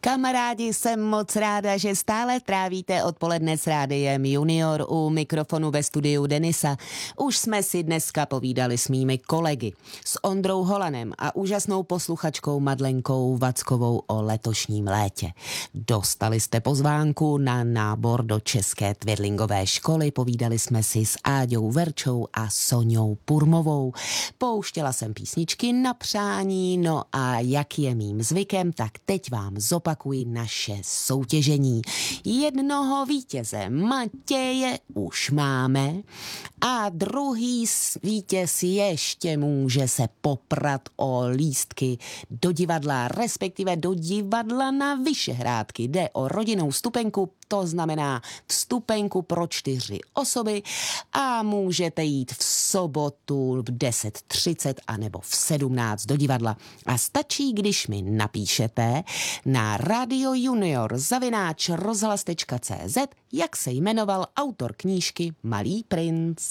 Kamarádi, jsem moc ráda, že stále trávíte odpoledne s Rádiem Junior u mikrofonu ve studiu Denisa. Už jsme si dneska povídali s mými kolegy, s Ondrou Holanem a úžasnou posluchačkou Madlenkou Vackovou o letošním létě. Dostali jste pozvánku na nábor do České twirlingové školy, povídali jsme si s Áďou Verčou a Soňou Purmovou. Pouštěla jsem písničky na přání, no a jak je mým zvykem, tak teď vám zopakuji naše soutěžení. Jednoho vítěze Matěje už máme a druhý vítěz ještě může se poprat o lístky do divadla, respektive do divadla na Vyšehrádky. Jde o rodinnou vstupenku, to znamená vstupenku pro 4 osoby a můžete jít v sobotu v 10:30 anebo v 17 do divadla. A stačí, když mi napíšete na radiojunior@rozhlas.cz, jak se jmenoval autor knížky Malý princ.